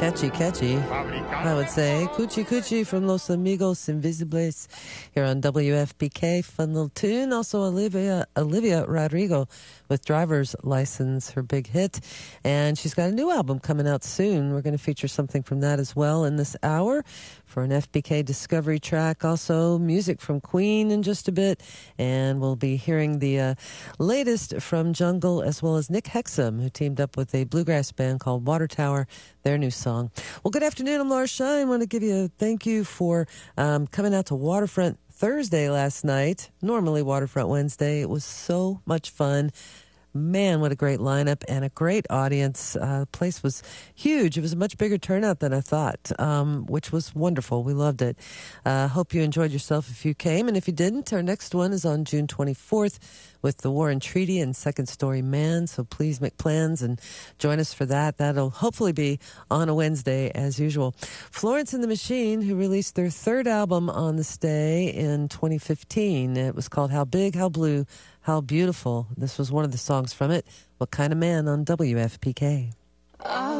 Catchy, I would say. Coochie Coochie from Los Amigos Invisibles here on WFPK. Fun little tune. Also Olivia Rodrigo with Driver's License, her big hit. And she's got a new album coming out soon. We're going to feature something from that as well in this hour for an FBK Discovery track. Also music from Queen in just a bit. And we'll be hearing the latest from Jungle as well as Nick Hexum, who teamed up with a bluegrass band called Water Tower, their new song. Well, good afternoon. I'm Laura Shine. I want to give you a thank you for coming out to Waterfront Thursday last night. Normally Waterfront Wednesday. It was so much fun. Man, what a great lineup and a great audience. The place was huge. It was a much bigger turnout than I thought, which was wonderful. We loved it. Hope you enjoyed yourself if you came. And if you didn't, our next one is on June 24th with the War and Treaty and Second Story Man. So please make plans and join us for that. That'll hopefully be on a Wednesday as usual. Florence and the Machine, who released their third album on this day in 2015. It was called How Big, How Blue, How Beautiful. This was one of the songs from it. What Kind of Man on WFPK.